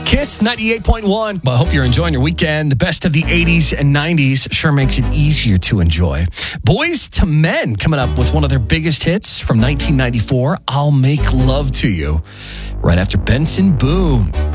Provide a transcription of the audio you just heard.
Kiss 98.1. Well, I hope you're enjoying your weekend. The best of the 80s and 90s sure makes it easier to enjoy. Boys to Men coming up with one of their biggest hits from 1994, I'll Make Love to You, right after Benson Boone.